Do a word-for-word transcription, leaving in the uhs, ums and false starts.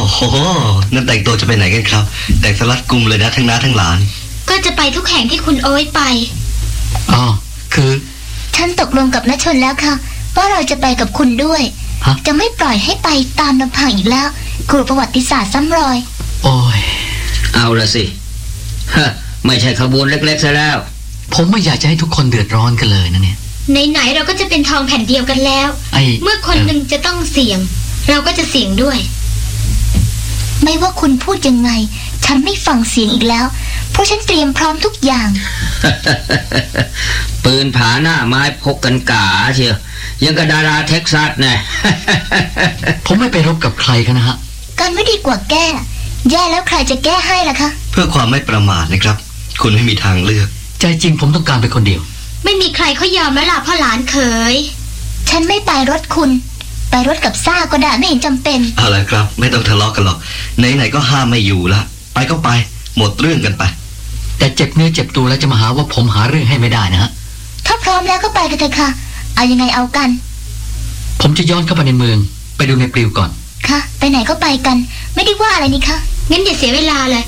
โหนั่นแต่งตัวจะไปไหนกันครับแต่งสลัดกุมเลยนะทั้งน้าทั้งหลานก็จะไปทุกแห่งที่คุณโอ๊ยไปอ๋อคือฉันตกลงกับณชนแล้วค่ะว่าเราจะไปกับคุณด้วยจะไม่ปล่อยให้ไปตามลำพังอีกแล้วกลัวประวัติศาสตร์ซ้ำรอยโอ้ยเอาละสิฮะไม่ใช่ขบวนเล็กๆซะแล้วผมไม่อยากจะให้ทุกคนเดือดร้อนกันเลยนะเนี่ยไหนๆเราก็จะเป็นทองแผ่นเดียวกันแล้วเมื่อคนหนึ่งจะต้องเสี่ยงเราก็จะเสี่ยงด้วยไม่ว่าคุณพูดยังไงฉันไม่ฟังเสียงอีกแล้วเพราะฉันเตรียมพร้อมทุกอย่างปืนผาหน้าไม้พกกันกาเชียวยังกับดาราเท็กซัสแน่ผมไม่ไปรบกับใครกันนะฮะกันไม่ดีกว่าแก้แย่แล้วใครจะแก้ให้ล่ะคะเพื่อความไม่ประมาทนะครับคุณไม่มีทางเลือกใจจริงผมต้องการไปคนเดียวไม่มีใครเขายอมแล้วล่ะพ่อหลานเขยฉันไม่ไปรถคุณไปรถกับซ่าก็ได้ไม่เห็นจำเป็นอะไรครับไม่ต้องทะเลาะกันหรอกไหนๆก็ห้ามไม่อยู่ละไปก็ไปหมดเรื่องกันไปแต่เจ็บเนื้อเจ็บตัวแล้วจะมาหาว่าผมหาเรื่องให้ไม่ได้นะฮะถ้าพร้อมแล้วก็ไปกันเถอะค่ะเอายังไงเอากันผมจะย้อนเข้าไปในเมืองไปดูในปลิวก่อนค่ะไปไหนก็ไปกันไม่ได้ว่าอะไรนี่คะงั้นอย่าเสียเวลาเลย